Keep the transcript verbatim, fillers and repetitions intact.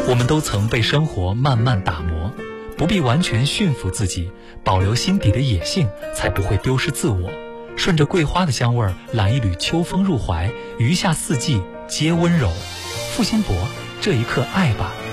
我们都曾被生活慢慢打磨，不必完全驯服自己，保留心底的野性，才不会丢失自我。顺着桂花的香味儿，揽一缕秋风入怀，余下四季皆温柔。付辛博，这一刻爱吧。